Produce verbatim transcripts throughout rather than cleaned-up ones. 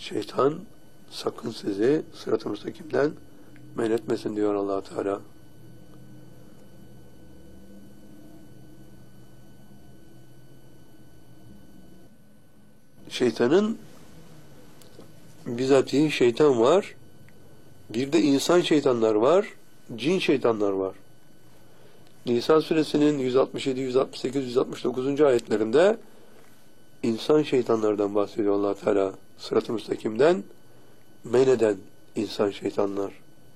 Şeytan sakın sizi sırat-ı müstakimden men etmesin diyor Allah Teala. Şeytanın bizatihi şeytan var. Bir de insan şeytanlar var. Cin şeytanlar var. Nisa suresinin yüz altmış yedi, yüz altmış sekiz, yüz altmış dokuzuncu ayetlerinde insan şeytanlardan bahsediyor Allah Teala. Sırat-ı müstakimden men eden insan şeytanlar.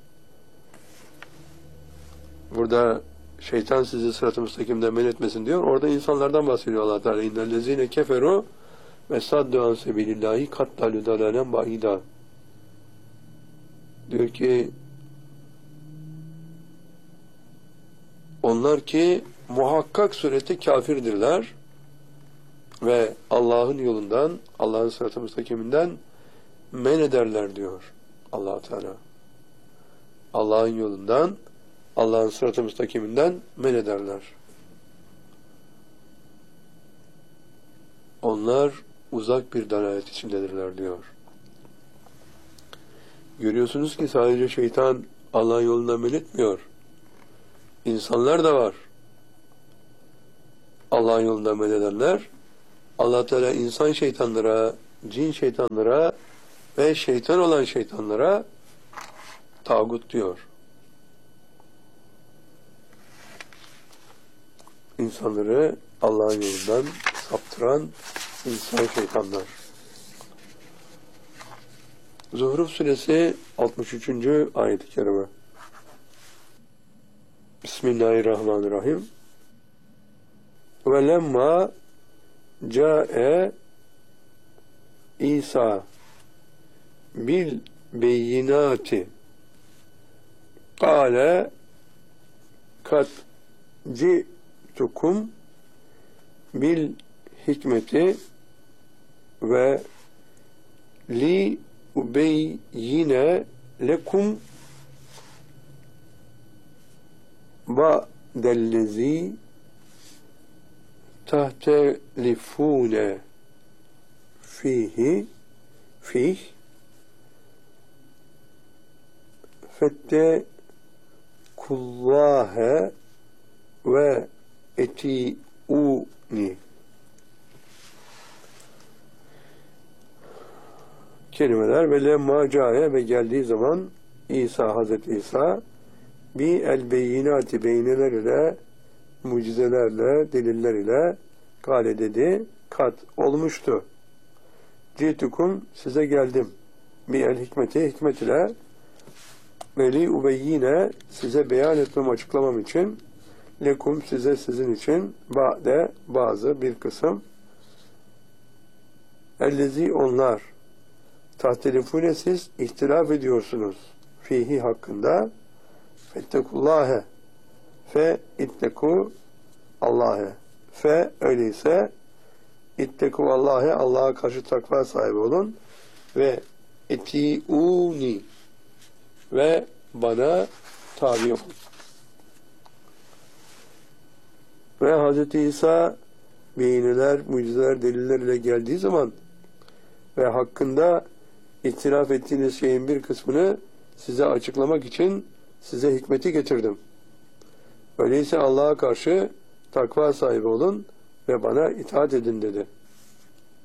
Burada şeytan sizi sırat-ı müstakimden men etmesin diyor. Orada insanlardan bahsediyor Allah Teala. İnnellezine keferu ve saddu an sebilillahi kattalu dalalen ba'ida. Diyor ki onlar ki muhakkak surette kafirdirler ve Allah'ın yolundan, Allah'ın sırat-ı müstakiminden men ederler diyor Allah Teala. Allah'ın yolundan, Allah'ın sırat-ı müstakiminden men ederler. Onlar uzak bir dalalet içindedirler diyor. Görüyorsunuz ki sadece şeytan Allah'ın yolundan men etmiyor. İnsanlar da var. Allah'ın yolundan men edenler. Allah Teala insan şeytanlara, cin şeytanlara ve şeytan olan şeytanlara tağut diyor. İnsanları Allah'ın yolundan saptıran insan şeytanlar. Zuhruf suresi altmış üçüncü ayet-i kerime. Bismillahirrahmanirrahim. Ve lemma ca'e İsa bil beyinati kâle kat ci'tukum bil hikmeti ve li ubeyyine lekum ba'dellezi tahtelifune fihi fih fettekullâhe ve eti'uni. Kelimeler ve lemma câe ve geldiği zaman İsa, Hazreti İsa bi el beyinati beyneler ile mucizelerle, deliller ile kâle dedi, kat olmuştu. Citukum size geldim. Bi el hikmeti hikmet ile ve li ubeyyine size beyan etmem, açıklamam için lekum size sizin için ba'de bazı bir kısım ellezi onlar tahtelifune siz ihtilaf ediyorsunuz fihi hakkında fettekullâhe fe itteku Allah'e fe öyleyse itteku Allah'e Allah'a karşı takva sahibi olun ve eti'uni ve bana tabi olun. Ve Hz. İsa beyinler, mucizeler, deliller ile geldiği zaman ve hakkında İhtilaf ettiğiniz şeyin bir kısmını size açıklamak için size hikmeti getirdim. Öyleyse Allah'a karşı takva sahibi olun ve bana itaat edin dedi.